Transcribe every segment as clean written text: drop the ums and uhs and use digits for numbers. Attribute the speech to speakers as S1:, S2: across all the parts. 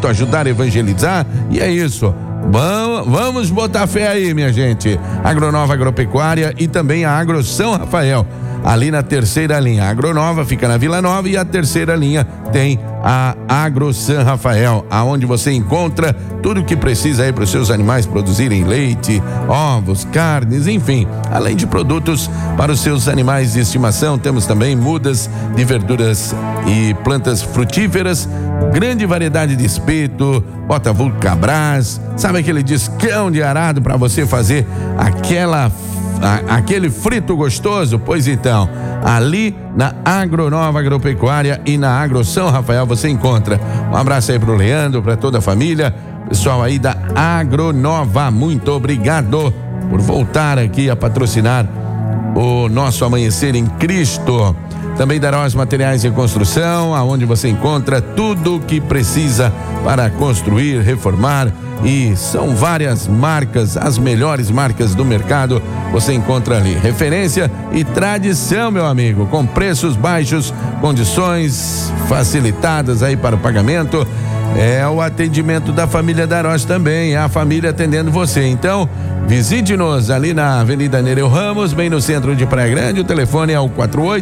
S1: Cristo, ajudar a evangelizar, e é isso. Vamos botar fé aí, minha gente. Agronova Agropecuária e também a Agro São Rafael, ali na terceira linha. A Agronova fica na Vila Nova e a terceira linha tem a Agro São Rafael, aonde você encontra tudo o que precisa aí para os seus animais produzirem leite, ovos, carnes, enfim, além de produtos para os seus animais de estimação. Temos também mudas de verduras e plantas frutíferas, grande variedade de espeto, Botafogo Cabraz, sabe aquele discão de arado para você fazer aquele frito gostoso? Pois então, ali na Agronova Agropecuária e na Agro São Rafael você encontra. Um abraço aí pro Leandro, para toda a família, pessoal aí da Agronova, muito obrigado por voltar aqui a patrocinar o nosso Amanhecer em Cristo. Também Darós Materiais de Construção, aonde você encontra tudo o que precisa para construir, reformar, e são várias marcas, as melhores marcas do mercado você encontra ali. Referência e tradição, meu amigo, com preços baixos, condições facilitadas aí para o pagamento. É o atendimento da família Darós também, é a família atendendo você. Então, visite-nos ali na Avenida Nereu Ramos, bem no centro de Praia Grande. O telefone é o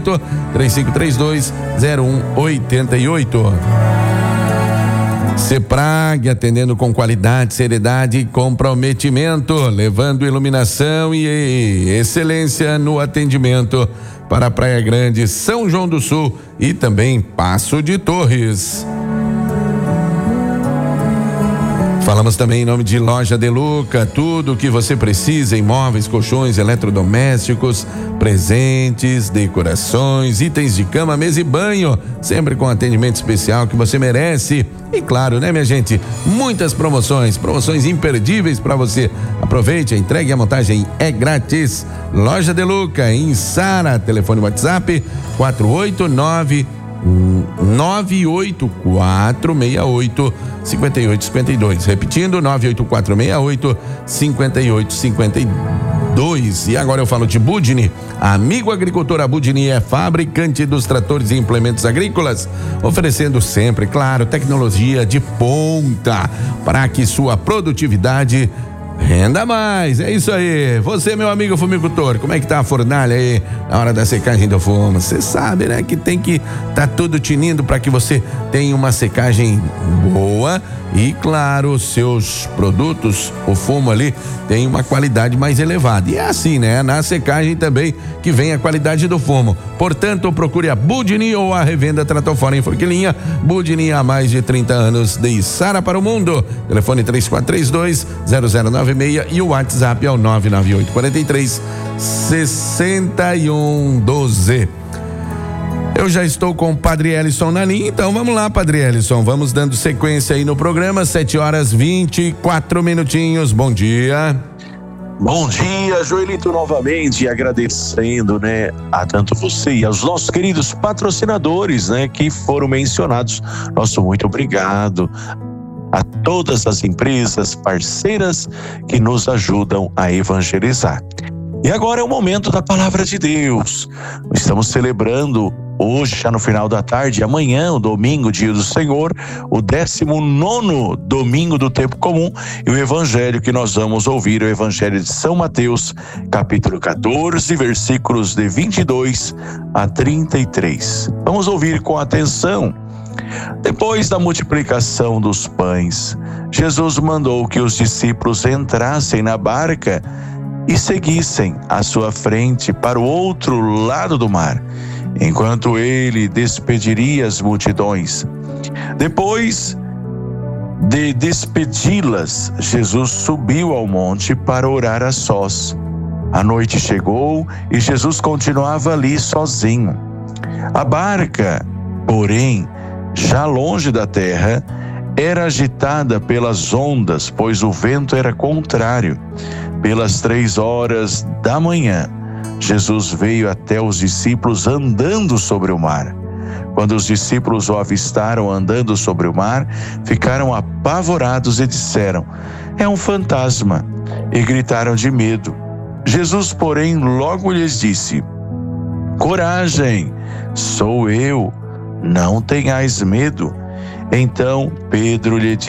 S1: 48-3532-0188. Ceprag, atendendo com qualidade, seriedade e comprometimento, levando iluminação e excelência no atendimento para Praia Grande, São João do Sul e também Passo de Torres. Falamos também em nome de Loja De Luca, tudo o que você precisa em móveis, colchões, eletrodomésticos, presentes, decorações, itens de cama, mesa e banho, sempre com atendimento especial que você merece. E claro, né, minha gente, muitas promoções imperdíveis para você. Aproveite, a entrega e a montagem é grátis. Loja De Luca, em Sara, telefone WhatsApp 489-8468-5852. Repetindo, 98468-5852. E agora eu falo de Budini. Amigo agricultor, a Budini é fabricante dos tratores e implementos agrícolas, oferecendo sempre, claro, tecnologia de ponta para que sua produtividade renda mais. É isso aí. Você, meu amigo fumicultor, como é que tá a fornalha aí na hora da secagem do fumo? Você sabe, né, que tem que tá tudo tinindo para que você tenha uma secagem boa e, claro, seus produtos, o fumo ali, tem uma qualidade mais elevada. E é assim, né? Na secagem também que vem a qualidade do fumo. Portanto, procure a Budini ou a revenda Tratofora em Forquilinha. Budini há mais de 30 anos, de Içara para o mundo. Telefone 3432-0096 e o WhatsApp é o 99843-6112. Eu já estou com o Padre Elison na linha, então vamos lá, Padre Elison, vamos dando sequência aí no programa, 7h24. Bom dia.
S2: Bom dia, Joelito, novamente agradecendo, né, a tanto você e aos nossos queridos patrocinadores, né, que foram mencionados. Nosso muito obrigado a todas as empresas parceiras que nos ajudam a evangelizar. E agora é o momento da Palavra de Deus. Estamos celebrando hoje, já no final da tarde, amanhã, o domingo, dia do Senhor, o 19º domingo do tempo comum, e o evangelho que nós vamos ouvir é o evangelho de São Mateus, capítulo 14, versículos de 22 a 33. Vamos ouvir com atenção. Depois da multiplicação dos pães, Jesus mandou que os discípulos entrassem na barca e seguissem à sua frente para o outro lado do mar, enquanto ele despediria as multidões. Depois de despedi-las, Jesus subiu ao monte para orar a sós. A noite chegou e Jesus continuava ali sozinho. A barca, porém, já longe da terra, era agitada pelas ondas, pois o vento era contrário. Pelas 3h da manhã, Jesus veio até os discípulos andando sobre o mar. Quando os discípulos o avistaram andando sobre o mar, ficaram apavorados e disseram: "É um fantasma", e gritaram de medo. Jesus, porém, logo lhes disse: "Coragem, sou eu, não tenhais medo." Então Pedro lhe